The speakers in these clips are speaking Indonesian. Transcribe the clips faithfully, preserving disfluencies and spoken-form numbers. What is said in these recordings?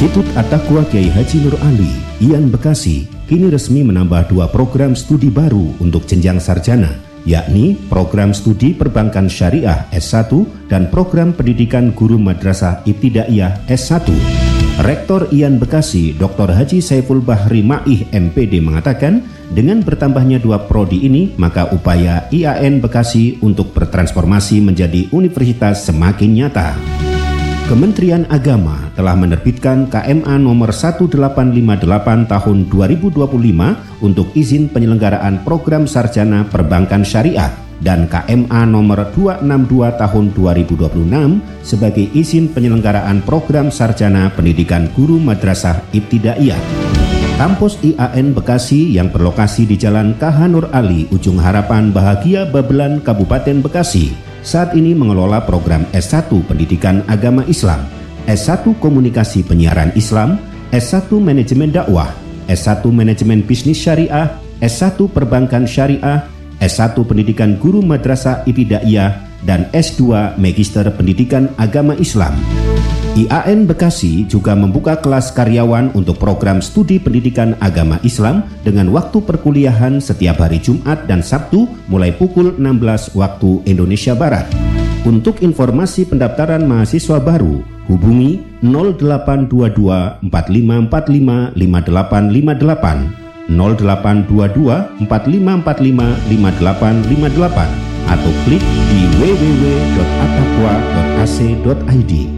Institut At-Taqwa Kiai Haji Nur Ali, Ian Bekasi, kini resmi menambah dua program studi baru untuk jenjang sarjana, yakni program studi Perbankan Syariah S satu dan program Pendidikan Guru Madrasah Ibtidaiyah S satu. Rektor Ian Bekasi, Doktor Haji Saiful Bahri Ma'ih M P D mengatakan, dengan bertambahnya dua prodi ini, maka upaya I A N Bekasi untuk bertransformasi menjadi universitas semakin nyata. Kementerian Agama telah menerbitkan K M A nomor seribu delapan ratus lima puluh delapan tahun dua ribu dua puluh lima untuk izin penyelenggaraan program sarjana perbankan syariah dan K M A nomor dua ratus enam puluh dua tahun dua ribu dua puluh enam sebagai izin penyelenggaraan program sarjana pendidikan guru madrasah ibtidaiyah. Kampus I A N Bekasi yang berlokasi di Jalan K H Nur Ali, Ujung Harapan Bahagia Babelan, Kabupaten Bekasi, saat ini mengelola program S satu Pendidikan Agama Islam, S satu Komunikasi Penyiaran Islam, S satu Manajemen Dakwah, S satu Manajemen Bisnis Syariah, S satu Perbankan Syariah, S satu Pendidikan Guru Madrasah Ibtidaiyah, dan S dua Magister Pendidikan Agama Islam. I A N Bekasi juga membuka kelas karyawan untuk program studi pendidikan agama Islam dengan waktu perkuliahan setiap hari Jumat dan Sabtu mulai pukul enam belas waktu Indonesia Barat. Untuk informasi pendaftaran mahasiswa baru, hubungi nol delapan dua dua empat lima empat lima lima delapan lima delapan, nol delapan dua dua empat lima empat lima lima delapan lima delapan atau klik di w w w dot attaqwa dot a c dot i d.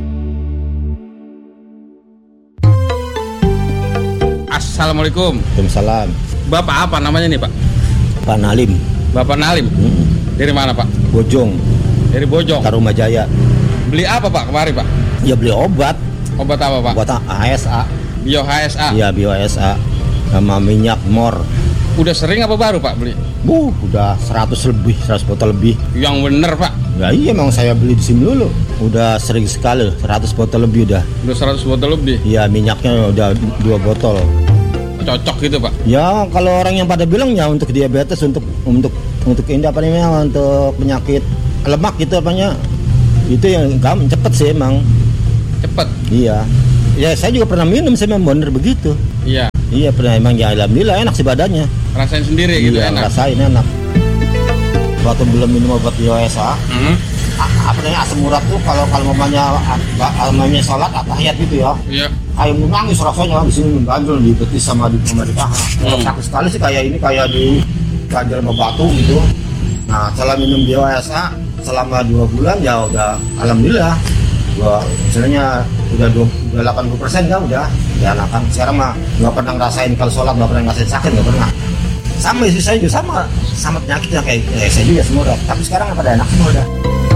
Assalamualaikum. Waalaikumsalam. Bapak apa namanya nih Pak? Pak Nalim. Bapak Nalim? Hmm. Dari mana Pak? Bojong. Dari Bojong? Tarumajaya. Beli apa Pak kemarin Pak? Ya beli obat. Obat apa Pak? Obat H S A. Bio H S A? Iya Bio H S A. Sama minyak mor. Udah sering apa baru Pak beli? Uh, udah seratus lebih, seratus botol lebih. Yang bener Pak? Ya iya emang saya beli di sini dulu. Udah sering sekali, seratus botol lebih udah. Udah seratus botol lebih? Iya, minyaknya udah dua botol. Cocok gitu Pak? Ya kalau orang yang pada bilang ya untuk diabetes, untuk untuk untuk ini apa namanya, untuk penyakit lemak gitu apanya, itu yang gampang cepet sih emang. Cepet? Iya. Ya saya juga pernah minum, saya memang bener begitu. Iya. Iya pernah, emang ya alhamdulillah enak sih badannya. Rasain sendiri gitu iya, enak? Rasain enak. Waktu belum minum obat Bio H S A, mm-hmm. apa namanya asam urat tuh kalau kalau mamanya mamanya sholat atahiyat gitu ya. Iya. Kayak nangis rasanya di sini mengganjel di betis sama di sama di paha. Kalau sakit sekali sih kayak ini kayak di ganjel sama batu gitu. Nah setelah minum Bio H S A selama dua bulan ya udah alhamdulillah. Gua misalnya udah delapan puluh persen kan udah ya enakan. Sekarang mah nggak pernah ngerasain kalau sholat, nggak pernah ngerasain sakit, nggak pernah. Sama sih saya juga sama sama penyakitnya kayak eh, saya juga semua udah. Tapi sekarang pada enak semua udah.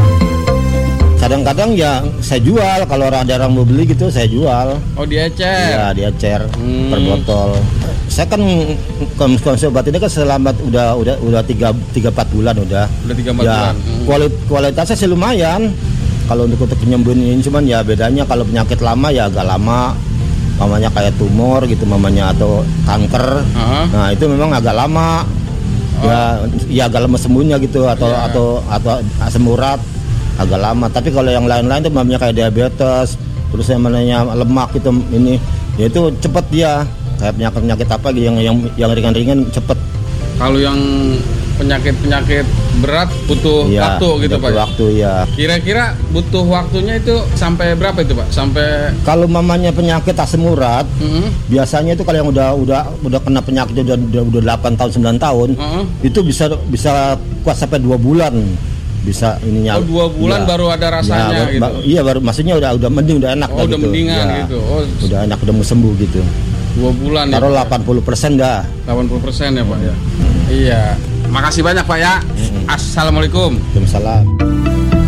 Kadang-kadang ya saya jual, kalau ada orang mau beli gitu saya jual. Oh diecer? Iya diecer hmm. per botol. Saya kan konsumsi obat ini kan selama udah udah udah tiga tiga empat bulan udah. Udah tiga empat ya, bulan. Hmm. Kualit, kualitasnya sih lumayan. Kalau untuk untuk penyembuhan ini cuman ya bedanya kalau penyakit lama ya agak lama. Mamanya kayak tumor gitu mamanya atau kanker. Uh-huh. Nah itu memang agak lama. Oh. Ya ya agak lama sembuhnya gitu atau yeah. atau atau asam urat agak lama. Tapi kalau yang lain-lain tuh mamanya kayak diabetes, terus yang namanya lemak itu ini, ya itu cepet dia. Kayak penyakit-penyakit apa gitu yang yang yang ringan-ringan cepet. Kalau yang penyakit-penyakit berat butuh ya, waktu gitu Pak? Waktu ya. Kira-kira butuh waktunya itu sampai berapa itu Pak? Sampai kalau mamanya penyakit asam urat, mm-hmm. biasanya itu kalau yang udah udah udah kena penyakit udah udah, udah delapan tahun sembilan tahun, uh-huh. itu bisa bisa kuat sampai dua bulan. Bisa ininya. Oh dua bulan ya. Baru ada rasanya ya, gitu. Ba- iya baru maksudnya udah udah mending udah enak. Oh udah gitu. mendingan ya, gitu. Oh udah enak udah mau sembuh gitu. Dua bulan taruh ya. delapan puluh persen dah. delapan puluh persen ya Pak ya. Hmm. Iya. Makasih banyak Pak ya. Hmm. Assalamualaikum. Waalaikumsalam.